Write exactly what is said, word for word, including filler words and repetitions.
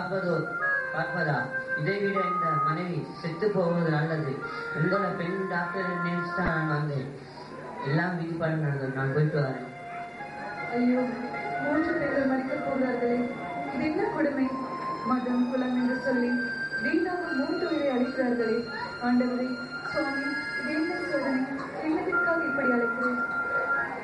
பார்ப்பதோ பார்ப்பதா இதை விட இந்த மனைவி செத்து போவது நல்லது. உங்களை பெண் டாக்டர் நினைச்சு தான் நான் வந்தேன். எல்லாம் விதிப்பாடு நடந்தது. நான் போயிட்டு வரேன். ஐயோ, மூன்று பேர்கள் மறிக்க போகிறார்களே, இது என்ன கொடுமை! மதம் குலம் என்று சொல்லி வீணாக மூன்று உயிரை அளிக்கிறார்களே. ஆண்டவரே, சுவாமி